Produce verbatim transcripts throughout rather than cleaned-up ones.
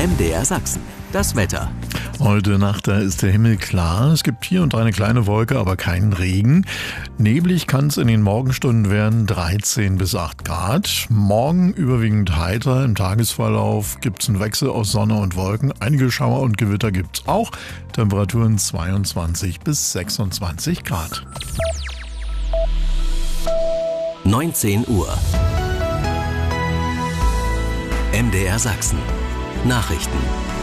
M D R Sachsen. Das Wetter. Heute Nacht, da ist der Himmel klar. Es gibt hier und da eine kleine Wolke, aber keinen Regen. Neblig kann es in den Morgenstunden werden, dreizehn bis acht Grad. Morgen überwiegend heiter. Im Tagesverlauf gibt es einen Wechsel aus Sonne und Wolken. Einige Schauer und Gewitter gibt es auch. Temperaturen zweiundzwanzig bis sechsundzwanzig Grad. neunzehn Uhr. M D R Sachsen. Nachrichten.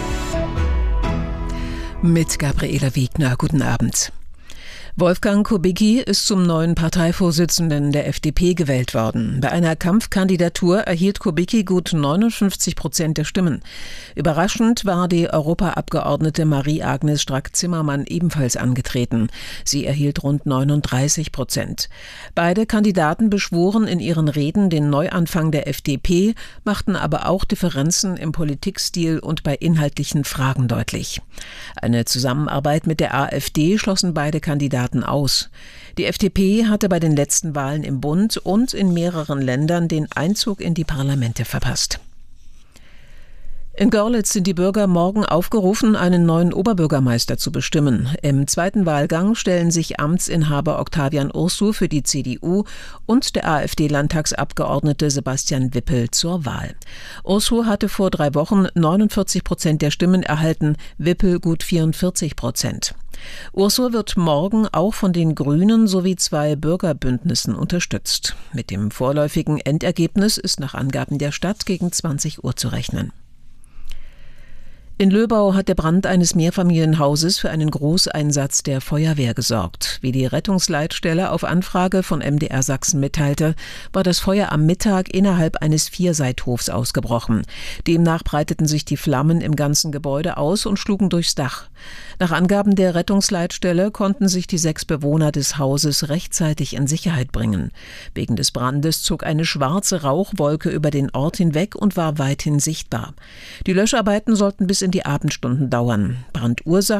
Mit Gabriela Wiegner. Guten Abend. Wolfgang Kubicki ist zum neuen Parteivorsitzenden der F D P gewählt worden. Bei einer Kampfkandidatur erhielt Kubicki gut neunundfünfzig Prozent der Stimmen. Überraschend war die Europaabgeordnete Marie-Agnes Strack-Zimmermann ebenfalls angetreten. Sie erhielt rund neununddreißig Prozent. Beide Kandidaten beschworen in ihren Reden den Neuanfang der F D P, machten aber auch Differenzen im Politikstil und bei inhaltlichen Fragen deutlich. Eine Zusammenarbeit mit der AfD schlossen beide Kandidaten aus. Die F D P hatte bei den letzten Wahlen im Bund und in mehreren Ländern den Einzug in die Parlamente verpasst. In Görlitz sind die Bürger morgen aufgerufen, einen neuen Oberbürgermeister zu bestimmen. Im zweiten Wahlgang stellen sich Amtsinhaber Octavian Ursu für die C D U und der AfD-Landtagsabgeordnete Sebastian Wippel zur Wahl. Ursu hatte vor drei Wochen neunundvierzig Prozent der Stimmen erhalten, Wippel gut vierundvierzig Prozent. Ursu wird morgen auch von den Grünen sowie zwei Bürgerbündnissen unterstützt. Mit dem vorläufigen Endergebnis ist nach Angaben der Stadt gegen zwanzig Uhr zu rechnen. In Löbau hat der Brand eines Mehrfamilienhauses für einen Großeinsatz der Feuerwehr gesorgt. Wie die Rettungsleitstelle auf Anfrage von M D R Sachsen mitteilte, war das Feuer am Mittag innerhalb eines Vierseithofs ausgebrochen. Demnach breiteten sich die Flammen im ganzen Gebäude aus und schlugen durchs Dach. Nach Angaben der Rettungsleitstelle konnten sich die sechs Bewohner des Hauses rechtzeitig in Sicherheit bringen. Wegen des Brandes zog eine schwarze Rauchwolke über den Ort hinweg und war weithin sichtbar. Die Löscharbeiten sollten bis in die Abendstunden dauern. Brandursache